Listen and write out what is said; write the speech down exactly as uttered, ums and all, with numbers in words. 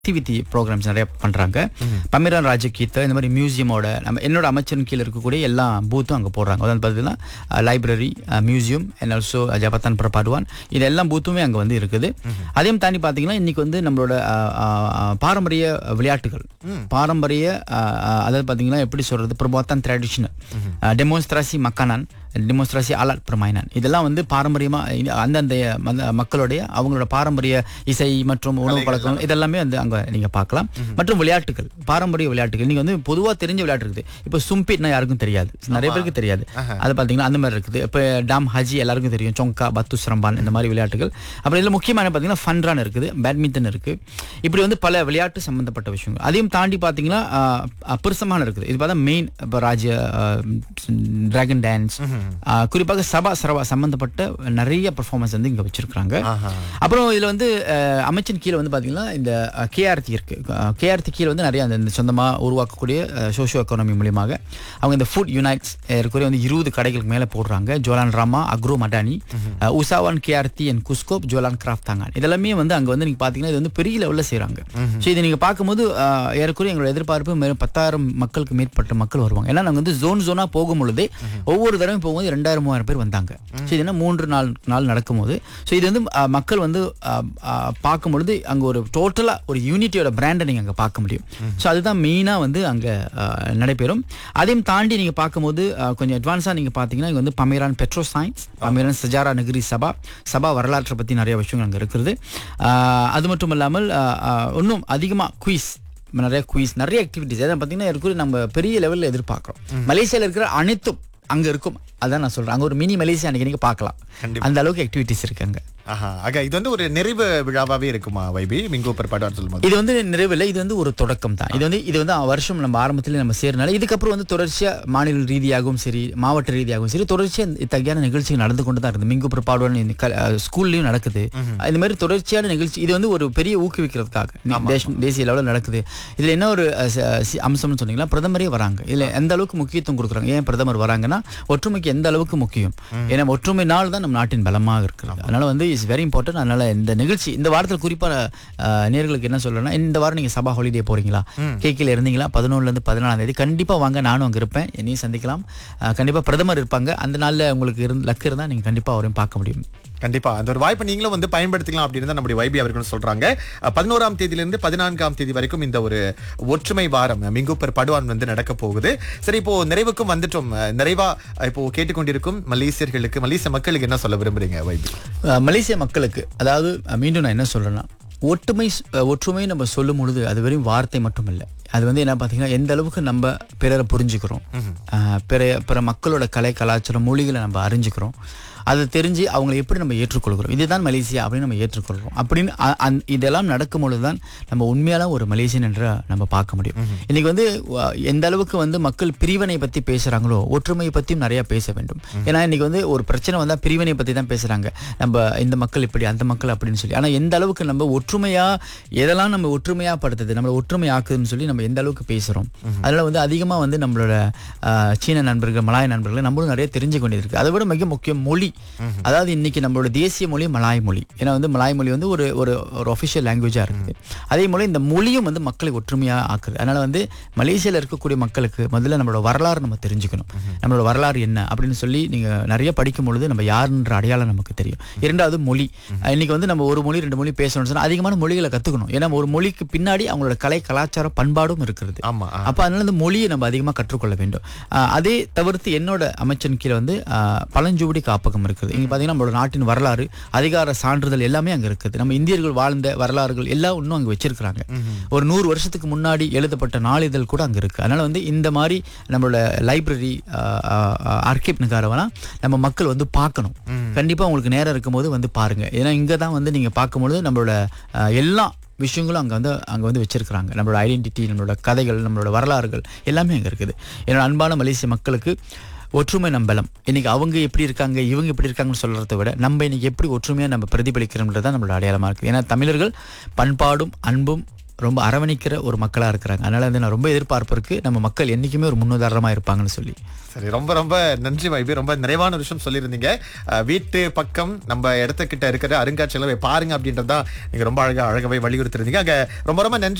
Activity programs நிறைய பண்றாங்க. பமிரான் ராஜகீத்த இந்த மாதிரி மியூசியமோட நம்ம என்னோட அமைச்சரின் கீழ இருக்கக்கூடிய எல்லா பூத்தும் அங்க போடுறாங்க. அதாவது பார்த்தீங்கன்னா லைப்ரரி, மியூசியம் அண்ட் ஆல்சோ ஜபத்தான் பிரபாடுவான் இது எல்லா பூத்துமே அங்க வந்து இருக்குது. அதையும் தாண்டி பார்த்தீங்கன்னா இன்னைக்கு வந்து நம்மளோட பாரம்பரிய விளையாட்டுகள், பாரம்பரிய அதாவது பார்த்தீங்கன்னா எப்படி சொல்றது, பிரபாத்தான் ட்ரெடிஷனல் டெமோன்ஸ்ட்ரேசி மக்கானான், டெமோன்ஸ்ட்ரேசி அலர்ட் பிரமாயினான், இதெல்லாம் வந்து பாரம்பரியமா அந்தந்த மக்களுடைய அவங்களோட பாரம்பரிய இசை மற்றும் உணவு பழக்கம் இதெல்லாமே வந்து அங்க நீங்க பார்க்கலாம். மற்றும் விளையாட்டுகள், பாரம்பரிய விளையாட்டுகள் நீங்க வந்து பொதுவா தெரிஞ்ச விளையாட்டு இருக்குது. இப்போ சும்பிட்னா யாருக்கும் தெரியாது, நிறைய பேருக்கு தெரியாது. அது பாத்தீங்கன்னா அந்த மாதிரி இருக்குது. இப்போ டாம் ஹஜி எல்லாருக்கும் தெரியும், சொங்கா, பத்து ஸ்ரம்பான் இந்த மாதிரி விளையாட்டுகள். அப்புறம் இதுல முக்கியமான பாத்தீங்கன்னா ஃபன்ரான் இருக்குது, பேட்மிண்டன் இருக்கு. இப்படி வந்து பல விளையாட்டு சம்பந்தப்பட்ட விஷயங்கள். அதையும் தாண்டி பாத்தீங்கன்னா பெருசமான இருக்குது. இது பார்த்தா மெயின் இப்போ ராஜ டிராகன் டான்ஸ், குறிப்பாக சபா சரவா சம்பந்தப்பட்ட நிறைய பெர்ஃபார்மன்ஸ் வந்து இங்க வச்சிருக்காங்க. அப்புறம் இதுல வந்து அமைச்சின் கீழே வந்து பாத்தீங்கன்னா இந்த கேஆர்டி இருக்கு. கேஆர்டி கீழே வந்து நிறைய அந்த சொந்தமா உருவாக்கக்கூடிய சோஷியோ எக்கானமி மூலியமாக அவங்க இந்த ஃபுட் யுனைட்ஸ் இருக்கிற வந்து இருபது கடைகளுக்கு மேல போடுறாங்க. ஜோலான் Rama, agro Madani, உசாவான் KRT and குஸ்கோப், ஜோலான் craft தாங்கான் இதெல்லாமே வந்து அங்க வந்து நீங்க பாத்தீங்கன்னா இது வந்து பெரிய லெவல்ல செய்யறாங்க. ஸோ இதை நீங்க பார்க்கும்போது ஏறக்குறைய எங்களோட எதிர்பார்ப்பு மேலும் பத்தாயிரம் மக்களுக்கு மேற்பட்ட மக்கள் வருவாங்க. ஏன்னா நாங்க வந்து ஜோன் ஜோனா போகும் பொழுதே ஒவ்வொரு தடவை போகும்போது ரெண்டாயிரம் மூவாயிரம் பேர் வந்தாங்க. ஸோ இது என்ன மூன்று நாள் நாள் நடக்கும்போது ஸோ இது வந்து மக்கள் வந்து பார்க்கும் பொழுது அங்கே ஒரு டோட்டலா ஒரு யூனிட்டியோட பிராண்டை நீங்க அங்கே பார்க்க முடியும். ஸோ அதுதான் மெயினா வந்து அங்க நடைபெறும். அதையும் தாண்டி நீங்க பார்க்கும்போது கொஞ்சம் அட்வான்ஸா நீங்க பாத்தீங்கன்னா இங்க வந்து பமிரான் பெட்ரோ சயின்ஸ், பமிரான் சஜாரா நகரி சபா சபா வரலாற்றை பத்தி நிறைய விஷயங்கள் அங்க இருக்கிறது. அது மட்டும் இல்லாமல் இன்னும் அதிகமா குயிஸ், நிறைய குயிஸ், நிறைய ஆக்டிவிட்டிஸ் அதான் பாத்தீங்கன்னா இருக்கிற நம்ம பெரிய லெவல்ல எதிர்பார்க்கிறோம். மலேசியால இருக்கிற அனைத்தும் அங்க இருக்கும். அதான் நான் சொல்றேன், அங்க ஒரு மினி மலேசியா அன்னைக்கு நீங்க பார்க்கலாம். அந்த அளவுக்கு ஆக்டிவிட்டிஸ் இருக்காங்க. இது வந்து ஒரு நிறைவு விழாவாவே இருக்குமா வைபி மிங்கோ பர்பாடுவான் சொல்லும்போது? இது வந்து நிறைவு இல்லை, இது வந்து ஒரு தொடக்கம் தான். இது வந்து இது வந்து வருஷம் நம்ம ஆரம்பத்திலே நம்ம சேர்னால இதுக்கப்புறம் வந்து தொடர்ச்சியா மாநில ரீதியாகவும் சரி மாவட்ட ரீதியாகவும் சரி தொடர்ச்சியா இத்தகையான நிகழ்ச்சிகள் நடந்து கொண்டு தான் இருக்குது. மிங்கோ பர்பாடுவான் ஸ்கூல்லயும் நடக்குது. இந்த மாதிரி தொடர்ச்சியான நிகழ்ச்சி இது வந்து ஒரு பெரிய ஊக்குவிக்கிறதுக்காக தேசிய லெவலில் நடக்குது. இதுல என்ன ஒரு அம்சம்னு சொன்னீங்கன்னா பிரதமரே வராங்க. இதுல எந்த அளவுக்கு முக்கியத்துவம் கொடுக்குறாங்க. ஏன் பிரதமர் வராங்கன்னா ஒற்றுமைக்கு எந்த அளவுக்கு முக்கியம். ஏன்னா ஒற்றுமை நாள் தான் நம்ம நாட்டின் பலமாக இருக்கிறது. அதனால வந்து இஸ் வெரி இம்பார்ட்டன்ட். அதனால இந்த நிகழ்ச்சி இந்த வாரத்தில் குறிப்பா நேயர்களுக்கு என்ன சொல்றேன்னா, இந்த வாரம் நீங்க சபா ஹாலிடே போறீங்களா, கேக்கில இருந்தீங்களா, பதினொன்னுல இருந்து பதினாலாம் தேதி கண்டிப்பா வாங்க. நானும் அங்க இருப்பேன், என்னையும் சந்திக்கலாம். கண்டிப்பா பிரதமர் இருப்பாங்க. அந்த நாள்ல உங்களுக்கு இருந்து லக் இருந்தா நீங்க கண்டிப்பா அவரையும் பார்க்க முடியும். கண்டிப்பா அந்த ஒரு வாய்ப்பை நீங்களும் வந்து பயன்படுத்திக்கலாம் அப்படின்னு தான் நம்முடைய வைபி அவர்கள் சொல்றாங்க. பதினோராம் தேதியிலிருந்து பதினான்காம் தேதி வரைக்கும் இந்த ஒரு ஒற்றுமை வாரம் மிங்கோ பர்பாடுவான் வந்து நடக்க போகுது. சரி, இப்போ நிறைவுக்கும் வந்துட்டோம். நிறைவா இப்போ கேட்டுக்கொண்டிருக்கும் மலேசியர்களுக்கு, மலேசிய மக்களுக்கு என்ன சொல்ல விரும்புறீங்க வைபி? மலேசிய மக்களுக்கு அதாவது மீண்டும் நான் என்ன சொல்றேன்னா, ஒற்றுமை ஒற்றுமை நம்ம சொல்லும் பொழுது அது வெறும் வார்த்தை மட்டும் இல்லை. அது வந்து என்ன பார்த்தீங்கன்னா எந்த அளவுக்கு நம்ம பிறரை புரிஞ்சுக்கிறோம், பிற பிற மக்களோட கலை கலாச்சாரம் மொழிகளை நம்ம அறிஞ்சுக்கிறோம், அதை தெரிஞ்சு அவங்களை எப்படி நம்ம ஏற்றுக்கொள்கிறோம், இதுதான் மலேசியா அப்படின்னு நம்ம ஏற்றுக்கொள்கிறோம் அப்படின்னு இதெல்லாம் நடக்கும் பொழுதுதான் நம்ம உண்மையான ஒரு மலேசியன் என்ற நம்ம பார்க்க முடியும். இன்னைக்கு வந்து எந்த அளவுக்கு வந்து மக்கள் பிரிவினை பத்தி பேசுறாங்களோ ஒற்றுமையை பத்தியும் நிறைய பேச வேண்டும். ஏன்னா இன்னைக்கு வந்து ஒரு பிரச்சனை வந்தா பிரிவினை பத்தி தான் பேசுறாங்க. நம்ம இந்த மக்கள் இப்படி அந்த மக்கள் அப்படின்னு சொல்லி. ஆனா எந்த அளவுக்கு நம்ம ஒற்றுமையா எதெல்லாம் நம்ம ஒற்றுமையா படுத்துது, நம்மளை ஒற்றுமை ஆக்குதுன்னு சொல்லி நம்ம எந்த அளவுக்கு பேசுறோம். அதனால வந்து அதிகமா வந்து நம்மளோட சீன நண்பர்கள், மலாய நண்பர்கள் நம்மளும் நிறைய தெரிஞ்சு கொண்டிருக்கு. அதை விட மிக முக்கியம் மொழி. அதாவது இன்னைக்கு நம்மளோட தேசிய மொழி மலாய் மொழி. ஏன்னா வந்து மலாய் மொழி வந்து ஒரு ஒரு ஒபிஷியல் லாங்குவேஜா இருக்குது. அதே போல இந்த மொழியும் வந்து மக்களை ஒற்றுமையா ஆக்குது. அதனால வந்து மலேசியால இருக்கக்கூடிய மக்களுக்கு முதல்ல நம்மளோட வரலாறு நம்ம தெரிஞ்சுக்கணும். நம்மளோட வரலாறு என்ன அப்படின்னு சொல்லி நீங்க நிறைய படிக்கும் பொழுது நம்ம யாருன்ற அடையாளம் நமக்கு தெரியும். இரண்டாவது மொழி. இன்னைக்கு வந்து நம்ம ஒரு மொழி ரெண்டு மொழி பேசணும்னு சொன்னா அதிகமான மொழிகளை கத்துக்கணும். ஏன்னா ஒரு மொழிக்கு பின்னாடி அவங்களோட கலை கலாச்சார பண்பாடும் இருக்கிறது. அப்ப அதனால இந்த மொழியை நம்ம அதிகமா கற்றுக்கொள்ள வேண்டும். அதே தவிர்த்து என்னோட அமைச்சன் கீழே வந்து பழஞ்சுவடி காப்பகம் இருக்குது. இங்க பாத்தீங்கன்னா நம்மளோட நாட்டின் வரலாறு, அதிகார சான்றிதழ் எல்லாமே அங்க இருக்குது. நம்ம இந்தியர்கள் வாழ்ந்த வரலாறுகள் எல்லாம் இன்னும் அங்க வச்சிருக்காங்க. ஒரு நூறு வருஷத்துக்கு முன்னாடி எழுதப்பட்ட நாளிதழ் கூட அங்க இருக்கு. அதனால வந்து இந்த மாதிரி நம்மளோட லைப்ரரி ஆர்கிவ் நிகாரவனா நம்ம மக்கள் வந்து பார்க்கணும். கண்டிப்பா உங்களுக்கு நேரம் இருக்கும் போது வந்து பாருங்க. ஏன்னா இங்கதான் வந்து நீங்க பார்க்கும்போது நம்மளோட எல்லா விஷயங்களும் அங்க வந்து அங்க வந்து வச்சிருக்காங்க. நம்மளோட ஐடென்டிட்டி, நம்மளோட கதைகள், நம்மளோட வரலாறுகள் எல்லாமே அங்க இருக்குது. என்னோட அன்பான மலேசிய மக்களுக்கு ஒற்றுமை நம்பலம். இன்னைக்கு அவங்க எப்படி இருக்காங்க இவங்க எப்படி இருக்காங்கன்னு சொல்றதை விட நம்ம இன்னைக்கு எப்படி ஒற்றுமையா நம்ம பிரதிபலிக்கிறோம்ன்றதான் நம்மளோட அடையாளமா இருக்கு. ஏன்னா தமிழர்கள் பண்பாடும் அன்பும் ரொம்ப அரவணைக்கிற ஒரு மக்களா இருக்கிறாங்க. அதனால வந்து நான் ரொம்ப எதிர்பார்ப்பு இருக்கு நம்ம மக்கள் என்னைக்குமே ஒரு முன்னுதாரணமா இருப்பாங்கன்னு சொல்லி. சரி, ரொம்ப ரொம்ப நன்றி வைபி. ரொம்ப நிறைவான விஷயம் சொல்லியிருந்தீங்க. அஹ், வீட்டு பக்கம் நம்ம இடத்துக்கிட்ட இருக்கிற அருங்காட்சியகங்களை பாருங்க அப்படின்றதா நீங்க ரொம்ப அழகா அழகாவே வலியுறுத்திருந்தீங்க. அங்க ரொம்ப ரொம்ப நன்றி.